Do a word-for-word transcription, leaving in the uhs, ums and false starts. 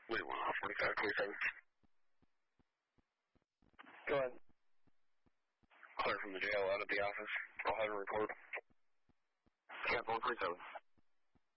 Wait, one off, forty-five twenty-seven. Go ahead. Clear from the jail out of the office. I'll have a report. Cap one forty-seven.